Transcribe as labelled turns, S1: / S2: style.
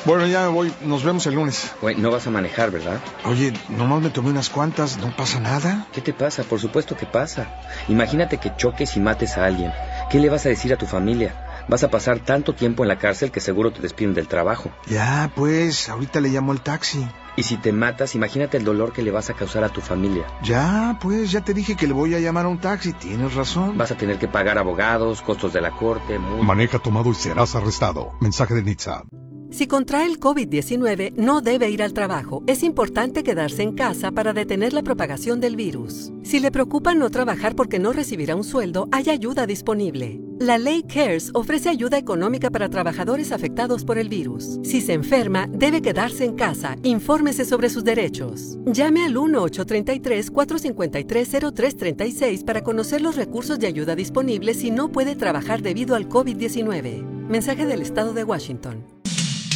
S1: Bueno, ya me voy. Nos vemos el lunes.
S2: Güey, no vas a manejar, ¿verdad?
S1: Oye, nomás me tomé unas cuantas. ¿No pasa nada?
S2: ¿Qué te pasa? Por supuesto que pasa. Imagínate que choques y mates a alguien. ¿Qué le vas a decir a tu familia? Vas a pasar tanto tiempo en la cárcel que seguro te despiden del trabajo.
S1: Ya, pues, ahorita le llamo al taxi.
S2: Y si te matas, imagínate el dolor que le vas a causar a tu familia.
S1: Ya, pues, ya te dije que le voy a llamar a un taxi. Tienes razón.
S2: Vas a tener que pagar abogados, costos de la corte,
S3: Maneja tomado y serás arrestado. Mensaje de Nitsa.
S4: Si contrae el COVID-19, no debe ir al trabajo. Es importante quedarse en casa para detener la propagación del virus. Si le preocupa no trabajar porque no recibirá un sueldo, hay ayuda disponible. La ley CARES ofrece ayuda económica para trabajadores afectados por el virus. Si se enferma, debe quedarse en casa. Infórmese sobre sus derechos. Llame al 1-833-453-0336 para conocer los recursos de ayuda disponibles si no puede trabajar debido al COVID-19. Mensaje del Estado de Washington.